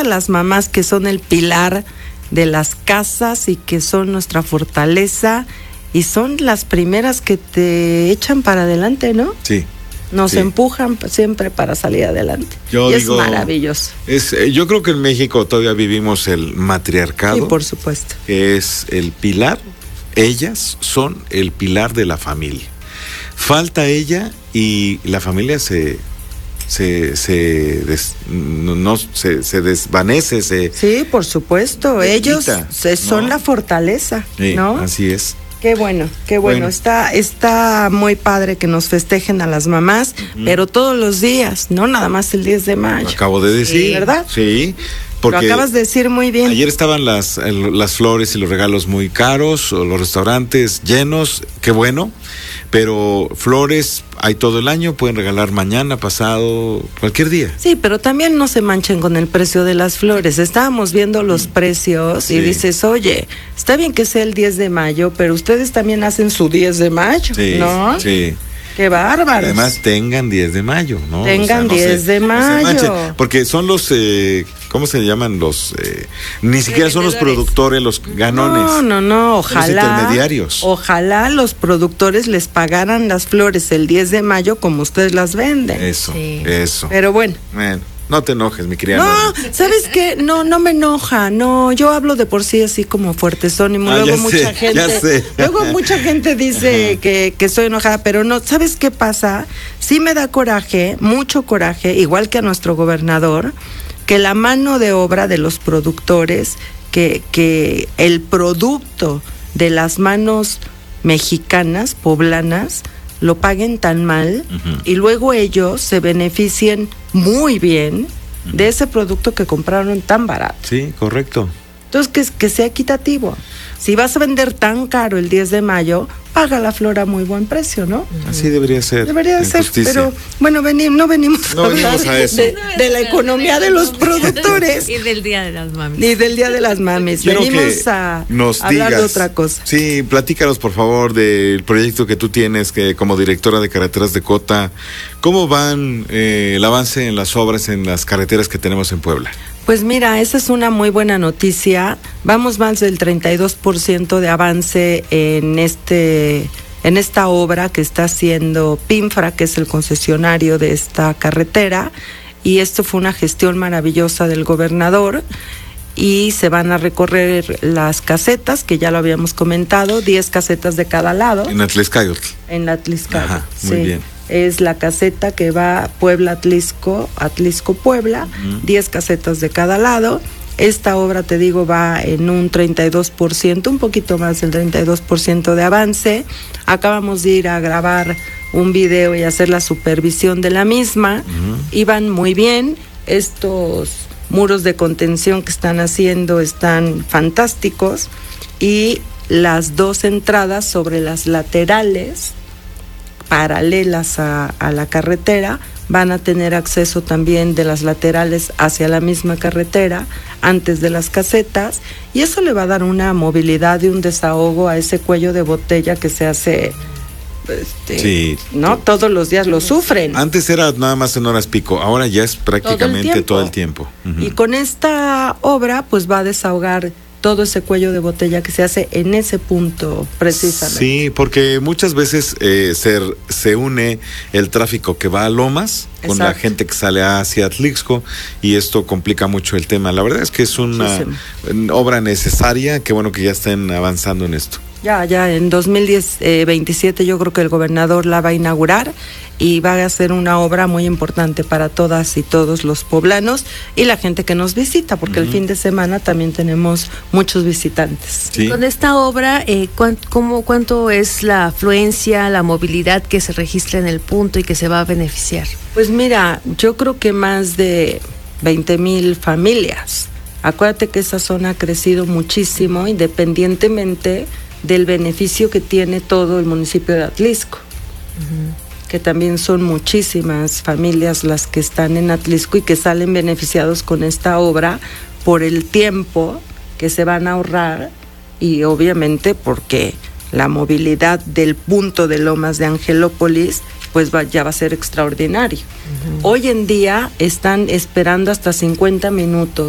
todas las mamás que son el pilar de las casas y que son nuestra fortaleza y son las primeras que te echan para adelante, ¿no? Sí. Nos empujan siempre para salir adelante. Es maravilloso. Yo creo que en México todavía vivimos el matriarcado. Sí, por supuesto. Que es el pilar. Ellas son el pilar de la familia. Falta ella y la familia se desvanece. Sí, por supuesto. Ellos son la fortaleza, sí, ¿no? Así es. Qué bueno. Está muy padre que nos festejen a las mamás, pero todos los días, no nada más el 10 de mayo. Acabo de decir. Sí, ¿verdad? Sí. Porque lo acabas de decir muy bien. Ayer estaban las flores y los regalos muy caros, o los restaurantes llenos, qué bueno, pero flores hay todo el año, pueden regalar mañana, pasado, cualquier día. Sí, pero también no se manchen con el precio de las flores. Estábamos viendo los precios y dices, oye, está bien que sea el 10 de mayo, pero ustedes también hacen su 10 de mayo, ¿no? Sí. ¡Qué bárbaros! Además, tengan 10 de mayo, ¿no? Tengan 10 de mayo. Porque son los, ¿cómo se llaman los? Ni siquiera son los productores, los ganones. No, ojalá. Los intermediarios. Ojalá los productores les pagaran las flores el 10 de mayo como ustedes las venden. Eso. Pero bueno. No te enojes, mi querida. No, ¿sabes qué? No me enoja. No, yo hablo de por sí así como fuertezón y luego mucha gente. Luego mucha gente dice que estoy enojada, pero no. ¿Sabes qué pasa? Sí me da coraje, mucho coraje, igual que a nuestro gobernador, que la mano de obra de los productores, que el producto de las manos mexicanas, poblanas, lo paguen tan mal y luego ellos se beneficien muy bien de ese producto que compraron tan barato. Sí, correcto. Entonces, que sea equitativo. Si vas a vender tan caro el 10 de mayo, paga la flor a muy buen precio, ¿no? Así debería ser. Debería ser, pero bueno, no venimos a eso. De la economía de los productores. Y del Día de las Mamis. Venimos a hablar de otra cosa. Sí, platícanos, por favor, del proyecto que tú tienes como directora de Carreteras de Cota. ¿Cómo van el avance en las obras en las carreteras que tenemos en Puebla? Pues mira, esa es una muy buena noticia. Vamos más del 32% de avance en esta obra que está haciendo PINFRA, que es el concesionario de esta carretera, y esto fue una gestión maravillosa del gobernador. Y se van a recorrer las casetas, que ya lo habíamos comentado, 10 casetas de cada lado. En Atlixcayotl. En Atlixcayotl, muy bien. Es la caseta que va Puebla-Atlixco, Atlixco-Puebla, 10 casetas de cada lado. Esta obra, te digo, va en un 32%, un poquito más del 32% de avance. Acabamos de ir a grabar un video y hacer la supervisión de la misma. Iban muy bien. Estos muros de contención que están haciendo están fantásticos. Y las dos entradas sobre las laterales, paralelas a la carretera, van a tener acceso también de las laterales hacia la misma carretera antes de las casetas, y eso le va a dar una movilidad y un desahogo a ese cuello de botella que se hace, ¿no? Todos los días lo sufren. Antes era nada más en horas pico, ahora ya es prácticamente todo el tiempo. Y con esta obra pues va a desahogar todo ese cuello de botella que se hace en ese punto precisamente. Sí, porque muchas veces se une el tráfico que va a Lomas con la gente que sale hacia Atlixco, y esto complica mucho el tema. La verdad es que es una obra necesaria, qué bueno que ya estén avanzando en esto. Ya en 2027 yo creo que el gobernador la va a inaugurar y va a ser una obra muy importante para todas y todos los poblanos y la gente que nos visita, porque el fin de semana también tenemos muchos visitantes. ¿Sí? Con esta obra, ¿cuánto es la afluencia, la movilidad que se registra en el punto y que se va a beneficiar? Pues mira, yo creo que más de 20,000 familias. Acuérdate que esa zona ha crecido muchísimo, independientemente del beneficio que tiene todo el municipio de Atlixco, que también son muchísimas familias las que están en Atlixco y que salen beneficiados con esta obra por el tiempo que se van a ahorrar y obviamente porque la movilidad del punto de Lomas de Angelópolis pues ya va a ser extraordinario. Hoy en día están esperando hasta 50 minutos